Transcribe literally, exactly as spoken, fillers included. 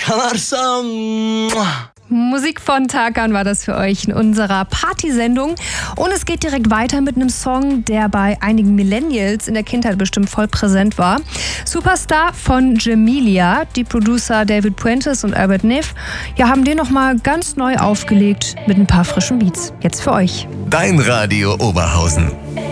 Kamarsa. Musik von Tarkan war das für euch in unserer Partysendung. Und es geht direkt weiter mit einem Song, der bei einigen Millennials in der Kindheit bestimmt voll präsent war. Superstar von Jamelia. Die Producer David Puentes und Albert Neff ja, haben den nochmal ganz neu aufgelegt mit ein paar frischen Beats. Jetzt für euch. Dein Radio Oberhausen.